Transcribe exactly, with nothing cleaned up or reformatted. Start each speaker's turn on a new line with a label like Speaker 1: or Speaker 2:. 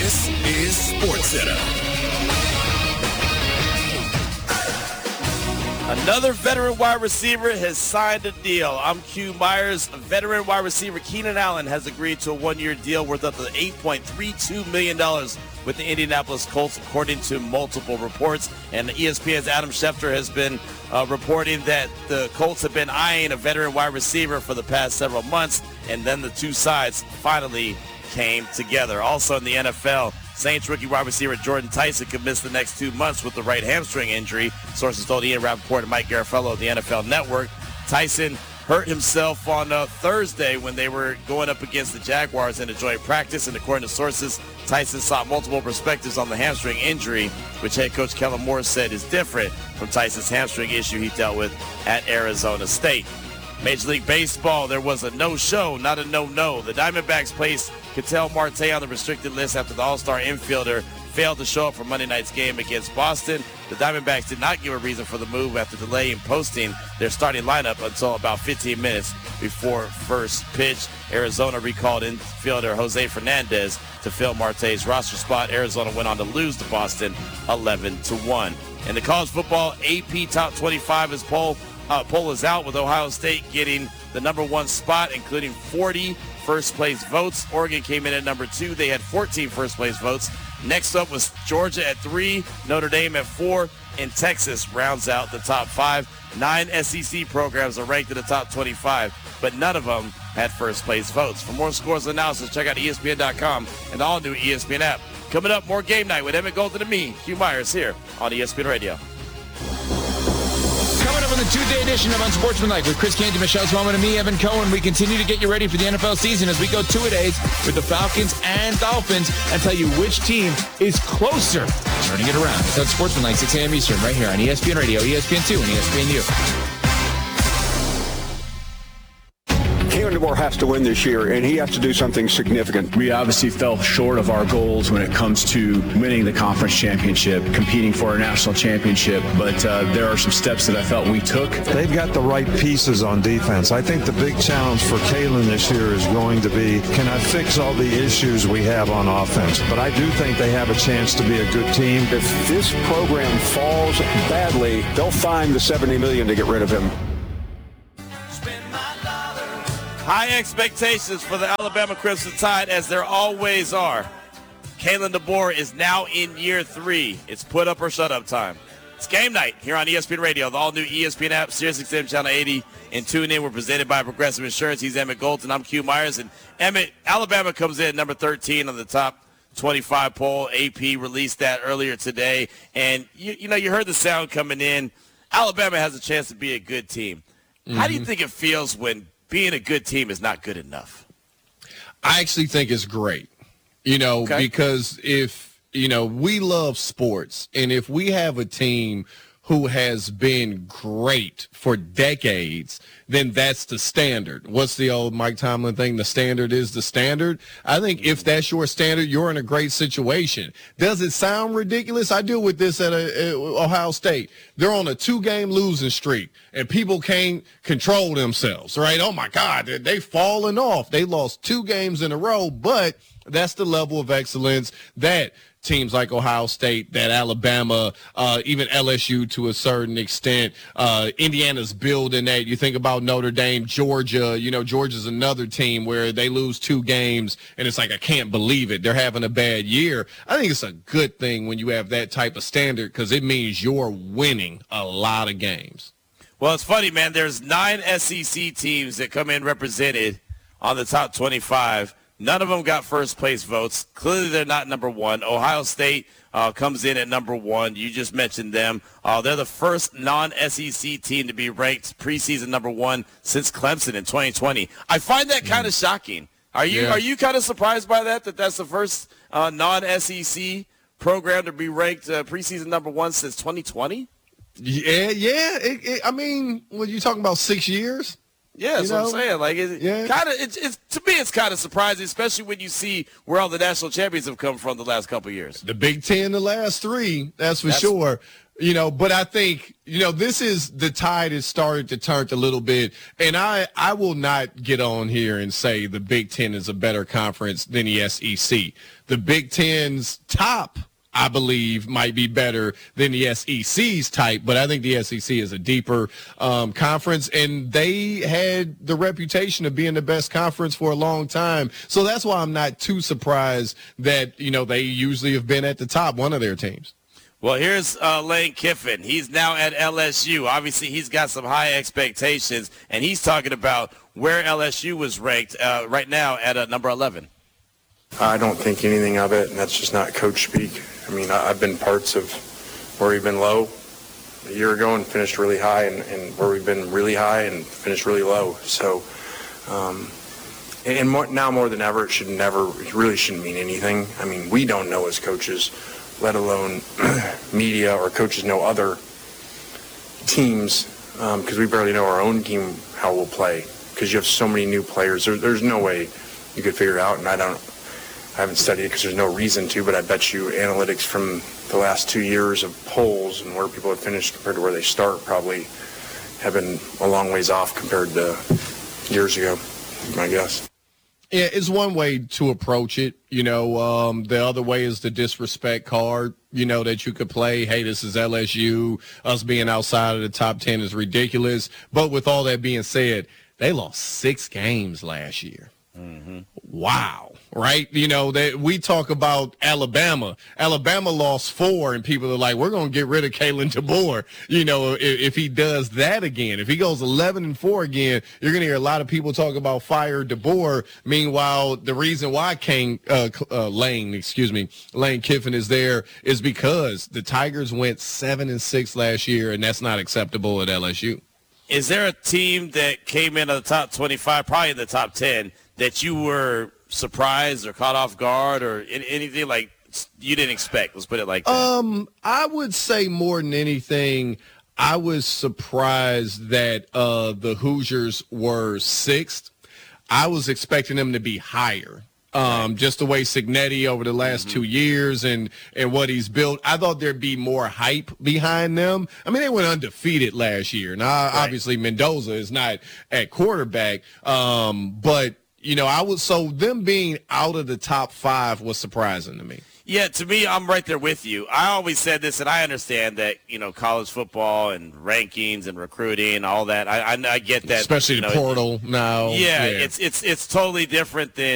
Speaker 1: This is SportsCenter.
Speaker 2: Another veteran wide receiver has signed a deal. I'm Q Myers. Veteran wide receiver Keenan Allen has agreed to a one-year deal worth up to eight point three two million dollars with the Indianapolis Colts, according to multiple reports. And E S P N's Adam Schefter has been uh, reporting that the Colts have been eyeing a veteran wide receiver for the past several months, and then the two sides finally came together. Also in the N F L, Saints rookie wide receiver Jordan Tyson could miss the next two months with the right hamstring injury. Sources told Ian Rappaport and Mike Garafolo of the N F L Network. Tyson hurt himself on uh, Thursday when they were going up against the Jaguars in a joint practice, and according to sources, Tyson sought multiple perspectives on the hamstring injury, which head coach Kellen Moore said is different from Tyson's hamstring issue he dealt with at Arizona State. Major League Baseball, there was a no-show, not a no-no. The Diamondbacks placed Ketel Marte on the restricted list after the All-Star infielder failed to show up for Monday night's game against Boston. The Diamondbacks did not give a reason for the move after delay in posting their starting lineup until about fifteen minutes before first pitch. Arizona recalled infielder Jose Fernandez to fill Marte's roster spot. Arizona went on to lose to Boston eleven to one. In the college football, A P Top twenty-five is poll. Uh, poll is out with Ohio State getting the number one spot, including forty first-place votes. Oregon came in at number two. They had fourteen first-place votes. Next up was Georgia at three, Notre Dame at four, and Texas rounds out the top five. Nine S E C programs are ranked in the top twenty-five, but none of them had first-place votes. For more scores and analysis, check out E S P N dot com and the all-new E S P N app. Coming up, more Game Night with Emmett Golden and me, Q Myers, here on E S P N Radio.
Speaker 3: Coming up on the Tuesday edition of Unsportsmanlike with Chris Canty, Michelle Swellman, and me, Evan Cohen. We continue to get you ready for the N F L season as we go two-a-days with the Falcons and Dolphins and tell you which team is closer to turning it around. It's Unsportsmanlike, six a.m. Eastern, right here on E S P N Radio, E S P N two, and E S P N U.
Speaker 4: Kalen DeBoer has to win this year, and he has to do something significant.
Speaker 5: We obviously fell short of our goals when it comes to winning the conference championship, competing for a national championship, but uh, there are some steps that I felt we took.
Speaker 6: They've got the right pieces on defense. I think the big challenge for Kalen this year is going to be, can I fix all the issues we have on offense? But I do think they have a chance to be a good team.
Speaker 4: If this program falls badly, they'll find the seventy million dollars to get rid of him.
Speaker 2: High expectations for the Alabama Crimson Tide, as there always are. Kalen DeBoer is now in year three. It's put up or shut up time. It's Game Night here on E S P N Radio, the all-new E S P N app, Sirius X M Channel eighty, and tune in. We're presented by Progressive Insurance. He's Emmett Golden. I'm Q Myers. And Emmett, Alabama comes in at number thirteen on the top twenty-five poll. A P released that earlier today. And, you, you know, you heard the sound coming in. Alabama has a chance to be a good team. Mm-hmm. How do you think it feels when being a good team is not good enough?
Speaker 7: I actually think it's great, you know, okay. because if, you know, we love sports, and if we have a team who has been great for decades, then that's the standard. What's the old Mike Tomlin thing? The standard is the standard. I think if that's your standard, you're in a great situation. Does it sound ridiculous? I deal with this at, a, at Ohio State. They're on a two-game losing streak, and people can't control themselves, right? Oh, my God, they've fallen off. They lost two games in a row, but that's the level of excellence that teams like Ohio State, that Alabama, uh, even L S U to a certain extent, uh, Indiana's building that. You think about Notre Dame, Georgia, you know, Georgia's another team where they lose two games and it's like, I can't believe it. They're having a bad year. I think it's a good thing when you have that type of standard because it means you're winning a lot of games.
Speaker 2: Well, it's funny, man. There's nine S E C teams that come in represented on the top twenty-five. None of them got first-place votes. Clearly, they're not number one. Ohio State uh, comes in at number one. You just mentioned them. Uh, they're the first non-S E C team to be ranked preseason number one since Clemson in twenty twenty. I find that kind of mm. shocking. Are you yeah. are you kind of surprised by that, that that's the first uh, non-S E C program to be ranked uh, preseason number one since twenty twenty?
Speaker 7: Yeah, yeah. It, it, I mean, when you're talking about six years,
Speaker 2: Yeah, that's
Speaker 7: you
Speaker 2: what
Speaker 7: know?
Speaker 2: I'm saying. Like, it,
Speaker 7: Yeah.
Speaker 2: kind of, it's, it's to me, it's kind of surprising, especially when you see where all the national champions have come from the last couple of years.
Speaker 7: The Big Ten, the last three, that's for
Speaker 2: That's-
Speaker 7: sure. You know, but I think, you know, this is the tide has started to turn a little bit. And I, I will not get on here and say the Big Ten is a better conference than the S E C. The Big Ten's top, I believe, might be better than the S E C's type, but I think the S E C is a deeper um, conference, and they had the reputation of being the best conference for a long time. So that's why I'm not too surprised that, you know, they usually have been at the top, one of their teams.
Speaker 2: Well, here's uh, Lane Kiffin. He's now at L S U. Obviously, he's got some high expectations, and he's talking about where L S U was ranked uh, right now at uh, number eleven.
Speaker 8: I don't think anything of it, and that's just not coach speak. I mean, I, I've been parts of where we've been low a year ago and finished really high, and, and where we've been really high and finished really low. So, um, and, and more, now more than ever, it should never, it really shouldn't mean anything. I mean, we don't know as coaches, let alone media or coaches know other teams, because um, we barely know our own team how we'll play, because you have so many new players. There, there's no way you could figure it out, and I don't. I haven't studied it because there's no reason to, but I bet you analytics from the last two years of polls and where people have finished compared to where they start probably have been a long ways off compared to years ago, my guess.
Speaker 7: Yeah, it's one way to approach it. You know, um, the other way is the disrespect card, you know, that you could play. Hey, this is L S U. Us being outside of the top ten is ridiculous. But with all that being said, they lost six games last year. Mm-hmm. Wow. Right? You know, that we talk about Alabama. Alabama lost four, and people are like, we're going to get rid of Kalen DeBoer. You know, if, if he does that again, if he goes eleven and four again, you're going to hear a lot of people talk about fire DeBoer. Meanwhile, the reason why Kane, uh, uh, Lane, excuse me, Lane Kiffin is there is because the Tigers went seven and six last year, and that's not acceptable at L S U.
Speaker 2: Is there a team that came into the top twenty-five, probably in the top ten, that you were surprised or caught off guard or anything like you didn't expect? Let's put it like that.
Speaker 7: Um, I would say more than anything, I was surprised that uh, the Hoosiers were sixth. I was expecting them to be higher. Um, just the way Cignetti over the last mm-hmm. two years and, and what he's built, I thought there'd be more hype behind them. I mean, they went undefeated last year. Now, right. Obviously, Mendoza is not at quarterback, um, but, you know, I was so them being out of the top five was surprising to me.
Speaker 2: Yeah, to me, I'm right there with you. I always said this, and I understand that, you know, college football and rankings and recruiting, all that. I, I, I get that.
Speaker 7: Especially
Speaker 2: you
Speaker 7: the
Speaker 2: know,
Speaker 7: portal now.
Speaker 2: Yeah,
Speaker 7: yeah,
Speaker 2: it's it's it's totally different than